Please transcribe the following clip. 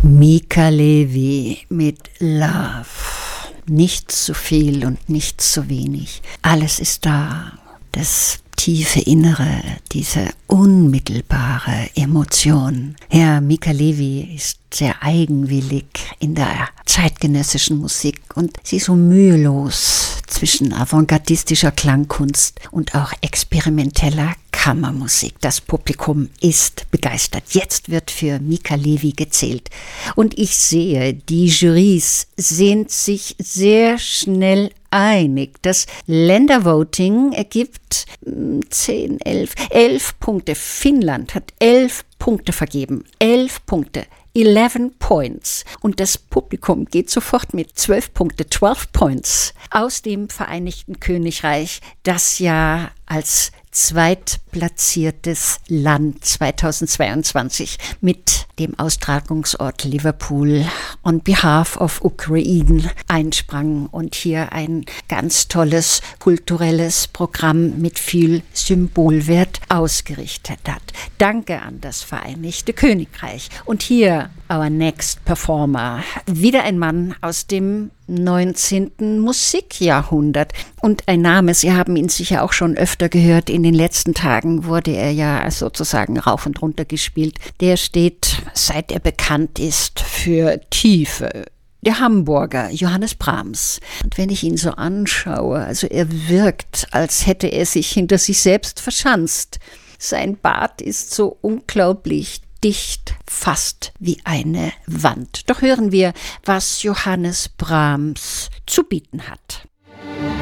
Mika Levi mit Love. Nicht zu viel und nicht zu wenig. Alles ist da. Das tiefe Innere, diese unmittelbare Emotion. Herr Mika Levi ist sehr eigenwillig in der zeitgenössischen Musik und sie ist so mühelos zwischen avantgardistischer Klangkunst und auch experimenteller Kammermusik. Das Publikum ist begeistert. Jetzt wird für Mika Levi gezählt. Und ich sehe, die Jurys sind sich sehr schnell einig. Das Ländervoting ergibt 11 Punkte. Finnland hat 11 Punkte vergeben. 11 Punkte. 11 Points. Und das Publikum geht sofort mit 12 Punkte, 12 Points aus dem Vereinigten Königreich, das ja als zweitplatziertes Land 2022 mit dem Austragungsort Liverpool on behalf of Ukraine einsprang und hier ein ganz tolles kulturelles Programm mit viel Symbolwert ausgerichtet hat. Danke an das Vereinigte Königreich. Und hier our next performer, wieder ein Mann aus dem 19. Musikjahrhundert. Und ein Name, Sie haben ihn sicher auch schon öfter gehört, in den letzten Tagen wurde er ja sozusagen rauf und runter gespielt. Der steht, seit er bekannt ist, für Tiefe. Der Hamburger Johannes Brahms. Und wenn ich ihn so anschaue, also er wirkt, als hätte er sich hinter sich selbst verschanzt. Sein Bart ist so unglaublich dicht, fast wie eine Wand. Doch hören wir, was Johannes Brahms zu bieten hat.